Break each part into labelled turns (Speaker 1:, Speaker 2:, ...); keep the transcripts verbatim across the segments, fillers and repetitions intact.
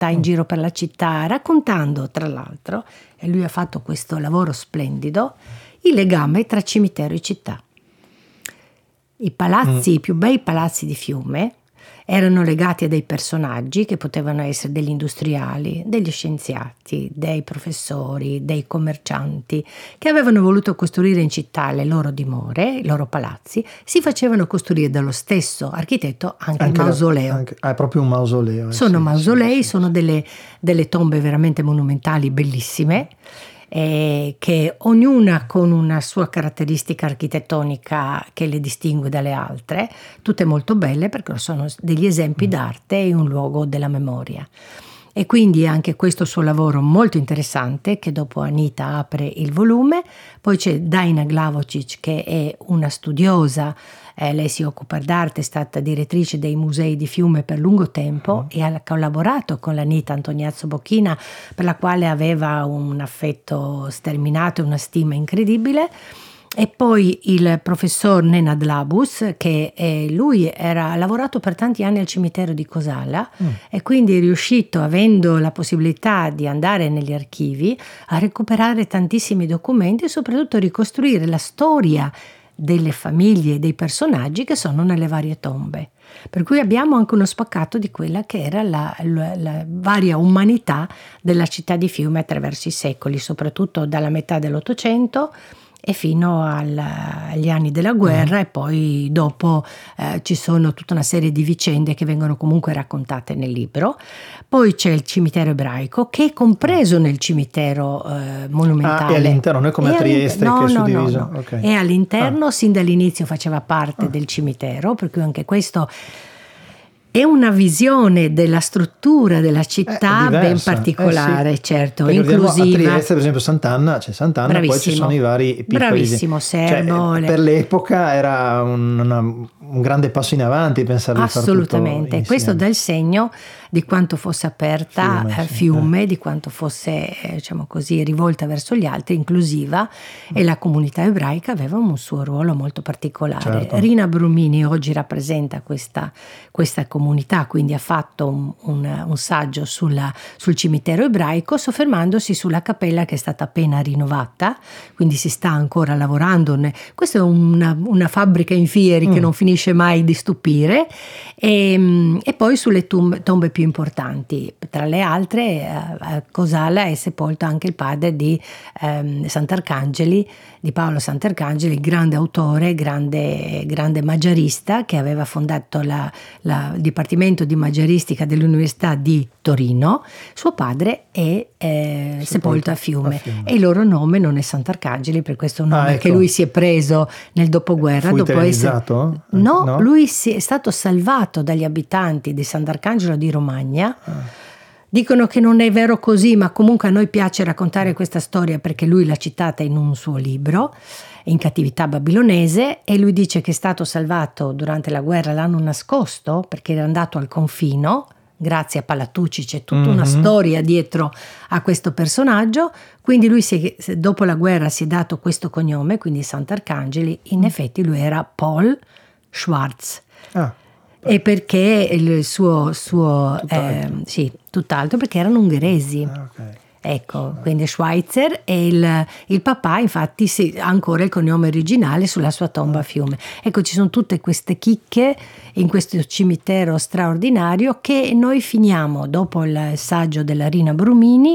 Speaker 1: volta in giro per la città, raccontando tra l'altro, e lui ha fatto questo lavoro splendido, il legame tra cimitero e città. I palazzi, mm. i più bei palazzi di Fiume erano legati a dei personaggi che potevano essere degli industriali, degli scienziati, dei professori, dei commercianti che avevano voluto costruire in città le loro dimore, i loro palazzi. Si facevano costruire dallo stesso architetto anche, anche il mausoleo.
Speaker 2: Anche, ah, è proprio un mausoleo. Eh,
Speaker 1: sono
Speaker 2: sì,
Speaker 1: mausolei,
Speaker 2: sì, sì,
Speaker 1: sono
Speaker 2: sì.
Speaker 1: Delle, delle tombe veramente monumentali, bellissime, eh, che ognuna con una sua caratteristica architettonica che le distingue dalle altre, tutte molto belle perché sono degli esempi mm. d'arte in un luogo della memoria. E quindi anche questo suo lavoro molto interessante, che dopo Anita apre il volume. Poi c'è Daina Glavocic, che è una studiosa, eh, lei si occupa d'arte, è stata direttrice dei musei di Fiume per lungo tempo mm. e ha collaborato con l'Anita Antoniazzo Bocchina, per la quale aveva un affetto sterminato e una stima incredibile. E poi il professor Nenad Labus, che è, lui era, ha lavorato per tanti anni al cimitero di Cosala mm. e quindi è riuscito, avendo la possibilità di andare negli archivi, a recuperare tantissimi documenti e soprattutto ricostruire la storia delle famiglie e dei personaggi che sono nelle varie tombe. Per cui abbiamo anche uno spaccato di quella che era la, la, la varia umanità della città di Fiume attraverso i secoli, soprattutto dalla metà dell'Ottocento e fino al, agli anni della guerra, mm. e poi dopo eh, ci sono tutta una serie di vicende che vengono comunque raccontate nel libro. Poi c'è il cimitero ebraico, che è compreso nel cimitero eh, monumentale.
Speaker 2: Ah, è all'interno, non è come a Trieste
Speaker 1: no,
Speaker 2: che è
Speaker 1: no,
Speaker 2: suddiviso?
Speaker 1: No, no.
Speaker 2: Okay.
Speaker 1: È all'interno, ah. sin dall'inizio faceva parte
Speaker 2: ah.
Speaker 1: del cimitero, per cui anche questo è una visione della struttura della città eh, ben particolare, eh sì. certo,
Speaker 2: perché
Speaker 1: inclusiva.
Speaker 2: A Trieste, per esempio, Sant'Anna, c'è Sant'Anna,
Speaker 1: Bravissimo.
Speaker 2: poi ci sono i vari piccoli.
Speaker 1: Bravissimo, Serbo.
Speaker 2: Cioè, per l'epoca era un, una, un grande passo in avanti pensare di fare tutto
Speaker 1: assolutamente. Questo dà il segno di quanto fosse aperta Fiume, eh, sì. Fiume eh. di quanto fosse, eh, diciamo così, rivolta verso gli altri, inclusiva, mm. e la comunità ebraica aveva un suo ruolo molto particolare.
Speaker 2: Certo.
Speaker 1: Rina Brumini oggi rappresenta questa, questa comunità, quindi ha fatto un, un, un saggio sulla, sul cimitero ebraico, soffermandosi sulla cappella che è stata appena rinnovata, quindi si sta ancora lavorando. Questa è una, una fabbrica in fieri mm. che non finisce mai di stupire, e, e poi sulle tombe, tombe più importanti. Tra le altre, a Cosala è sepolto anche il padre di ehm, Sant'Arcangeli, di Paolo Sant'Arcangeli, grande autore, grande, grande maggiarista, che aveva fondato la, la, il Dipartimento di Maggiaristica dell'Università di Torino. Suo padre è eh, sepolto, sepolto a Fiume, a Fiume e il loro nome non è Sant'Arcangeli, per questo nome ah, ecco. che lui si è preso nel dopoguerra.
Speaker 2: Fu
Speaker 1: dopo essere... no,
Speaker 2: no,
Speaker 1: lui si è stato salvato dagli abitanti di Sant'Arcangelo di Romagna. Ah. Dicono che non è vero così, ma comunque a noi piace raccontare questa storia perché lui l'ha citata in un suo libro, In cattività babilonese, e lui dice che è stato salvato durante la guerra, l'hanno nascosto perché era andato al confino. Grazie a Palatucci c'è tutta mm-hmm. una storia dietro a questo personaggio, quindi lui si è, dopo la guerra si è dato questo cognome, quindi Sant'Arcangeli. In mm. effetti lui era Paul Schwarz. Ah. E perché il suo, suo tutt'altro. Eh, sì, tutt'altro, perché erano ungheresi. Ah, okay. Ecco, quindi Schweitzer, e il, il papà infatti sì, ha ancora il cognome originale sulla sua tomba a Fiume. Ecco, ci sono tutte queste chicche in questo cimitero straordinario che noi finiamo, dopo il saggio della Rina Brumini,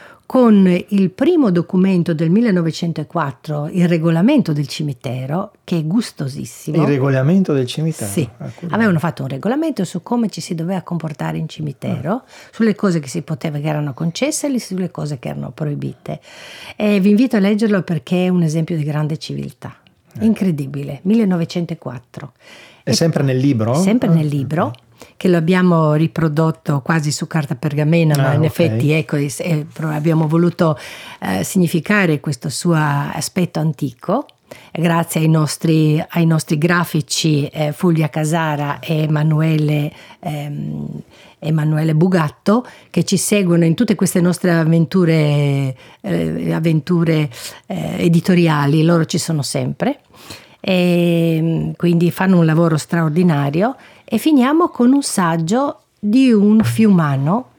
Speaker 1: con il primo documento del millenovecentoquattro, il regolamento del cimitero, che è gustosissimo.
Speaker 2: Il regolamento del cimitero?
Speaker 1: Sì, ah, avevano fatto un regolamento su come ci si doveva comportare in cimitero, ah. sulle cose che si poteva, che erano concesse, e sulle cose che erano proibite. E vi invito a leggerlo perché è un esempio di grande civiltà. Eh. Incredibile, millenovecentoquattro.
Speaker 2: È e sempre nel libro?
Speaker 1: Sempre ah, nel libro. Okay. Che lo abbiamo riprodotto quasi su carta pergamena, ma ah, in okay. effetti ecco, eh, abbiamo voluto eh, significare questo suo aspetto antico, grazie ai nostri, ai nostri grafici eh, Fulvia Casara e Emanuele, ehm, Emanuele Bugatto, che ci seguono in tutte queste nostre avventure, eh, avventure eh, editoriali. Loro ci sono sempre, e quindi fanno un lavoro straordinario. E finiamo con un saggio di un fiumano